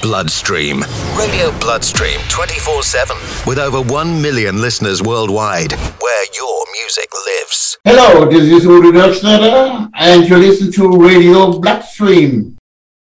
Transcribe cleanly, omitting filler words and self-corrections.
Bloodstream. Radio Bloodstream 24/7 with over 1 million listeners worldwide, where your music lives. Hello, this is Uri Rochnara, and you listen to Radio Bloodstream.